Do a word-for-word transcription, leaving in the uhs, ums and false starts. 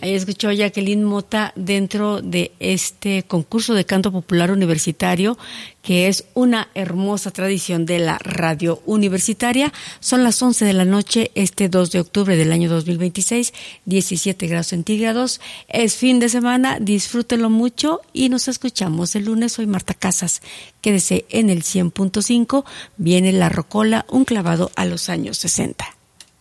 Ahí escuchó Jacqueline Mota dentro de este concurso de canto popular universitario, que es una hermosa tradición de la radio universitaria. Son las once de la noche, este dos de octubre del año dos mil veintiséis, diecisiete grados centígrados. Es fin de semana, disfrútenlo mucho y nos escuchamos el lunes. Soy Marta Casas. Quédese en el cien punto cinco. Viene La Rocola, un clavado a los años sesenta.